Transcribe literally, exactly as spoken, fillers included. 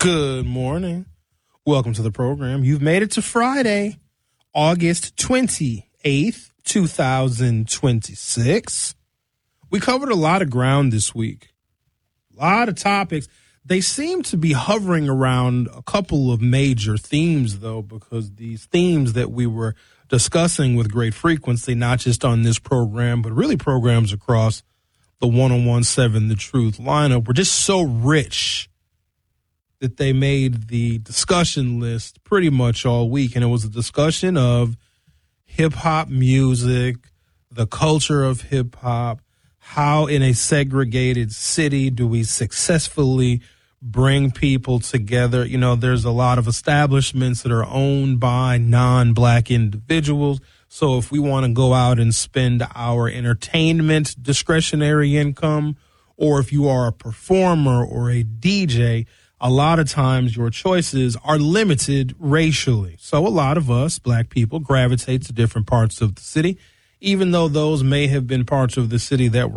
Good morning. Welcome to the program. You've made it to Friday, August twenty-eighth, twenty twenty-six. We covered a lot of ground this week. A lot of topics. They seem to be hovering around a couple of major themes, though, because these themes that we were discussing with great frequency, not just on this program, but really programs across the one oh one seven The Truth lineup, were just so rich that they made the discussion list pretty much all week. And it was a discussion of hip-hop music, the culture of hip-hop, how in a segregated city do we successfully bring people together. You know, there's a lot of establishments that are owned by non-black individuals. So if we want to go out and spend our entertainment discretionary income, or if you are a performer or a D J, a lot of times your choices are limited racially. So a lot of us, black people, gravitate to different parts of the city, even though those may have been parts of the city that were